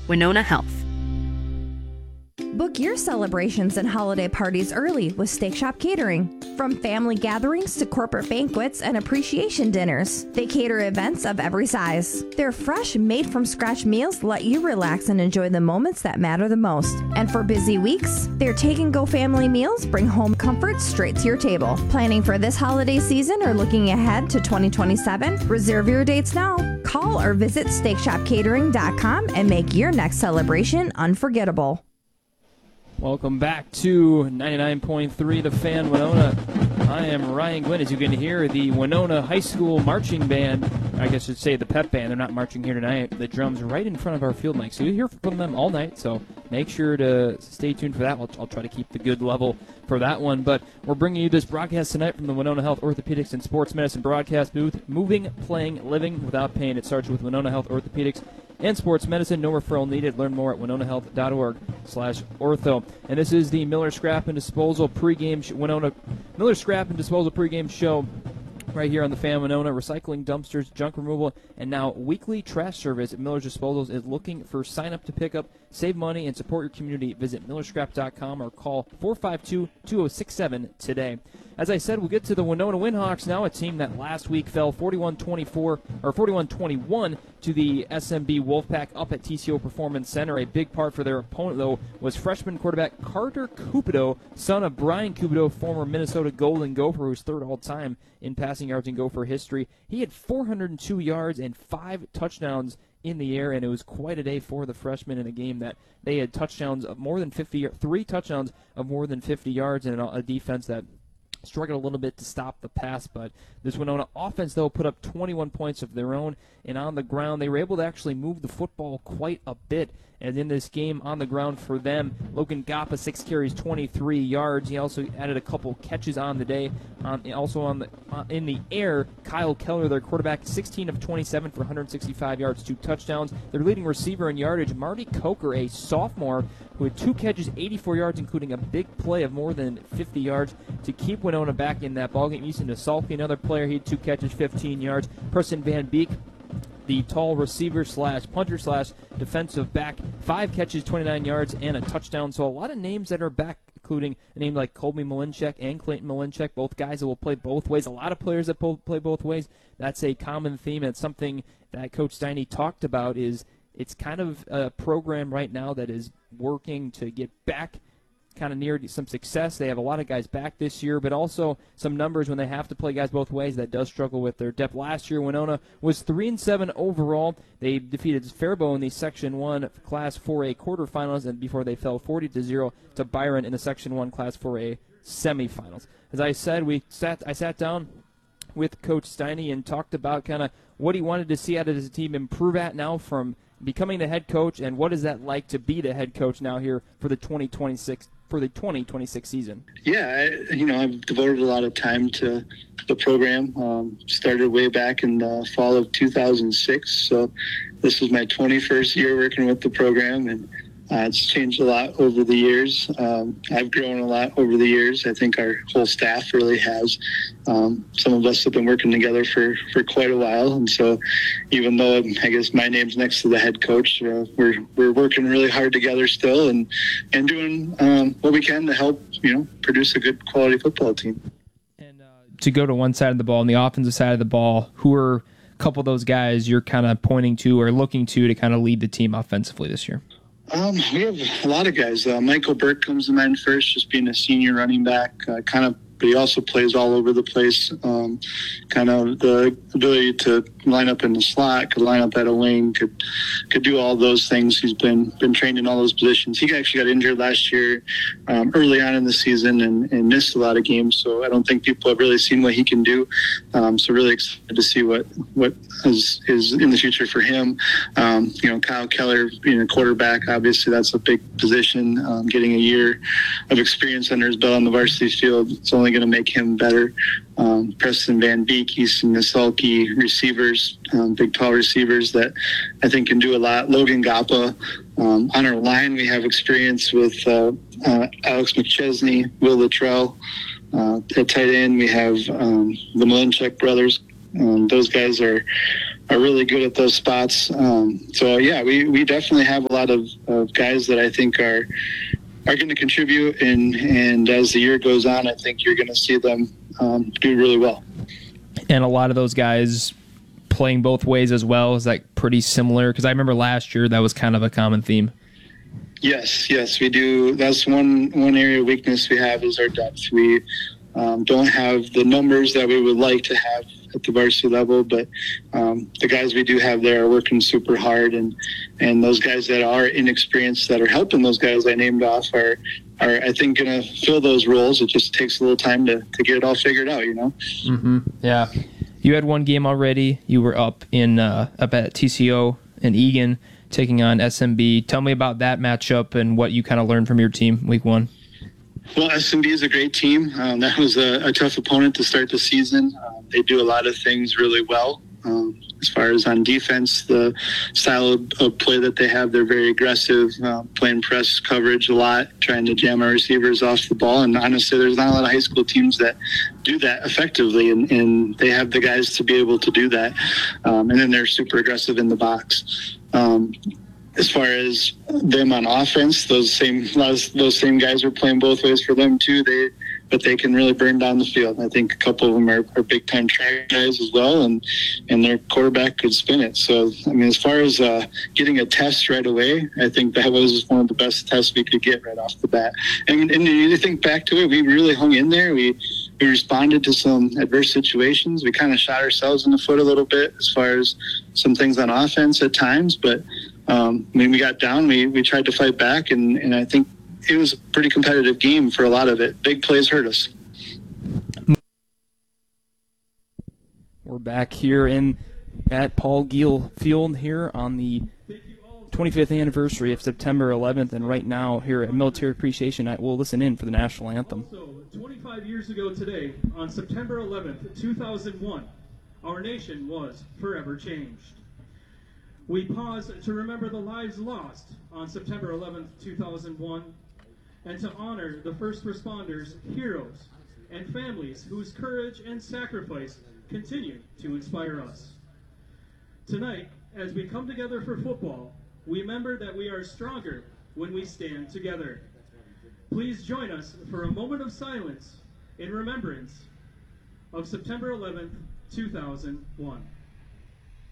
Winona Health. Book your celebrations and holiday parties early with Steak Shop Catering. From family gatherings to corporate banquets and appreciation dinners, they cater events of every size. Their fresh, made-from-scratch meals let you relax and enjoy the moments that matter the most. And for busy weeks, their take-and-go family meals bring home comfort straight to your table. Planning for this holiday season or looking ahead to 2027? Reserve your dates now. Call or visit SteakShopCatering.com and make your next celebration unforgettable. Welcome back to 99.3 The Fan Winona. I am Ryan Gwynn. As you can hear, the Winona High School Marching Band, I guess I should say the pep band, they're not marching here tonight. The drums right in front of our field mic. So you'll hear from them all night, so make sure to stay tuned for that. I'll try to keep the good level for that one. But we're bringing you this broadcast tonight from the Winona Health Orthopedics and Sports Medicine broadcast booth. Moving, playing, living without pain. It starts with Winona Health Orthopedics and Sports Medicine. No referral needed. Learn more at winonahealth.org/ortho. And this is the Miller Scrap and Disposal pregame Miller Scrap and Disposal pregame show right here on the Fan Winona. Recycling, dumpsters, junk removal, and now weekly trash service at Miller's Disposals is looking for sign up to pick up, save money, and support your community. Visit millerscrap.com or call 452-2067 today. As I said, we'll get to the Winona Windhawks now, a team that last week fell 41-21 to the SMB Wolfpack up at TCO Performance Center. A big part for their opponent, though, was freshman quarterback Carter Cupido, son of Brian Cupido, former Minnesota Golden Gopher, who's third all-time in passing yards in Gopher history. He had 402 yards and 5 touchdowns in the air, and it was quite a day for the freshman in a game that they had touchdowns of more than 50, 3 touchdowns of more than 50 yards, and a defense that struggled a little bit to stop the pass. But this Winona offense, though, put up 21 points of their own, and on the ground they were able to actually move the football quite a bit. And in this game on the ground for them, Logan Gappa, 6 carries, 23 yards. He also added a couple catches on the day. In the air, Kyle Keller, their quarterback, 16 of 27 for 165 yards, 2 touchdowns. Their leading receiver in yardage, Marty Coker, a sophomore, who had 2 catches, 84 yards, including a big play of more than 50 yards to keep Winona back in that ballgame. Easton DeSalke, another player, he had 2 catches, 15 yards. Preston Van Beek, the tall receiver / punter / defensive back, 5 catches, 29 yards, and a touchdown. So a lot of names that are back, including a name like Colby Malinchek and Clayton Malinchek, both guys that will play both ways. A lot of players that play both ways. That's a common theme. It's something that Coach Steiny talked about. It's kind of a program right now that is working to get back kind of near some success. They have a lot of guys back this year, but also some numbers when they have to play guys both ways that does struggle with their depth. Last year, Winona was 3-7 overall. They defeated Faribault in the Section 1 Class 4A quarterfinals, and before they fell 40-0 to Byron in the Section 1 Class 4A semifinals. As I said, I sat down with Coach Steiny and talked about kind of what he wanted to see out of his team improve at now from becoming the head coach, and what is that like to be the head coach now here for the 2026 season. Yeah, I've devoted a lot of time to the program. Started way back in the fall of 2006, so this is my 21st year working with the program, and it's changed a lot over the years. I've grown a lot over the years. I think our whole staff really has. Some of us have been working together for quite a while, and so even though I guess my name's next to the head coach, we're working really hard together still, and doing what we can to help produce a good quality football team. And to go to one side of the ball, on the offensive side of the ball, who are a couple of those guys you're kind of pointing to or looking to kind of lead the team offensively this year? We have a lot of guys. Michael Burke comes to mind first, just being a senior running back, but he also plays all over the place. Kind of the ability to line up in the slot, could line up at a wing, could do all those things. He's been trained in all those positions. He actually got injured last year early on in the season and missed a lot of games, so I don't think people have really seen what he can do. So really excited to see what is in the future for him. Kyle Keller being a quarterback, obviously that's a big position. Getting a year of experience under his belt on the varsity field, it's only going to make him better. Preston Van Beek, Easton DeSalke, receivers, big tall receivers that I think can do a lot. Logan Gappa. On our line, we have experience with Alex McChesney, Will Luttrell. At tight end, we have the Malinchek brothers. Those guys are really good at those spots. So yeah, we definitely have a lot of guys that I think are going to contribute, and as the year goes on, I think you're going to see them do really well. And a lot of those guys playing both ways as well, is that pretty similar? Because I remember last year that was kind of a common theme. Yes, we do. That's one area of weakness we have is our depth. We don't have the numbers that we would like to have at the varsity level, but the guys we do have there are working super hard, and those guys that are inexperienced that are helping those guys I named off are I think going to fill those roles. It just takes a little time to get it all figured out, Mm-hmm. Yeah. You had one game already. You were up at TCO in Eagan taking on SMB. Tell me about that matchup and what you kind of learned from your team week one. Well, SMB is a great team. That was a tough opponent to start the season. They do a lot of things really well. As far as on defense, the style of play that they have, they're very aggressive, playing press coverage a lot, trying to jam our receivers off the ball. And honestly, there's not a lot of high school teams that do that effectively, and they have the guys to be able to do that. And then they're super aggressive in the box. As far as them on offense, those same guys are playing both ways for them too. But they can really burn down the field. I think a couple of them are big time track guys as well, and their quarterback could spin it. So I mean, as far as getting a test right away, I think that was one of the best tests we could get right off the bat. And you think back to it, we really hung in there. We responded to some adverse situations. We kind of shot ourselves in the foot a little bit as far as some things on offense at times, but when we got down, we tried to fight back, and I think it was a pretty competitive game for a lot of it. Big plays hurt us. We're back here at Paul Giel Field here on the 25th anniversary of September 11th, and right now here at Military Appreciation Night, we'll listen in for the national anthem. Also, 25 years ago today, on September 11th, 2001, our nation was forever changed. We pause to remember the lives lost on September 11th, 2001, and to honor the first responders, heroes, and families whose courage and sacrifice continue to inspire us. Tonight, as we come together for football, we remember that we are stronger when we stand together. Please join us for a moment of silence in remembrance of September 11th, 2001.